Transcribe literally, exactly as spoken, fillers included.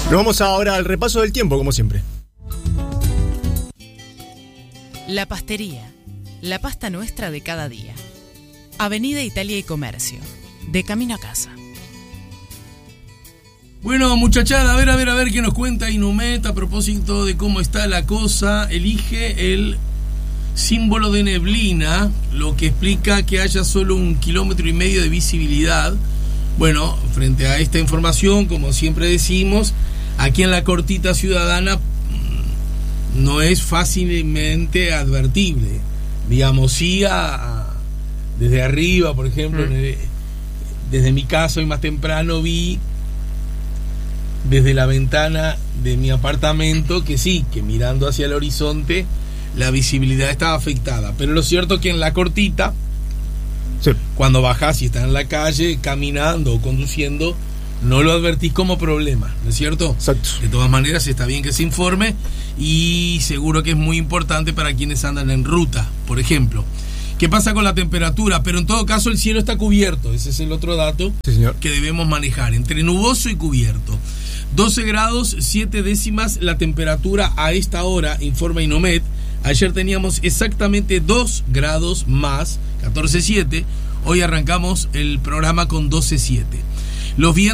Nos vamos ahora al repaso del tiempo, como siempre. La Pastería, la pasta nuestra de cada día. Avenida Italia y Comercio, de camino a casa. Bueno, muchachada, a ver, a ver, a ver qué nos cuenta Inumet a propósito de cómo está la cosa. Elige el símbolo de neblina, lo que explica que haya solo un kilómetro y medio de visibilidad. Bueno, frente a esta información, como siempre decimos, aquí en la cortita ciudadana no es fácilmente advertible. Digamos, sí a, a, desde arriba, por ejemplo, mm. desde, desde mi casa hoy más temprano vi desde la ventana de mi apartamento que sí, que mirando hacia el horizonte la visibilidad estaba afectada. Pero lo cierto es que en la cortita, sí, cuando bajás y estás en la calle, caminando o conduciendo, no lo advertís como problema, ¿no es cierto? Exacto. De todas maneras, está bien que se informe y seguro que es muy importante para quienes andan en ruta, por ejemplo. ¿Qué pasa con la temperatura? Pero en todo caso el cielo está cubierto, ese es el otro dato, sí, señor, que debemos manejar, entre nuboso y cubierto. doce grados, siete décimas la temperatura a esta hora, informa Inumet. Ayer teníamos exactamente dos grados más, catorce siete. Hoy arrancamos el programa con doce siete. Los vientos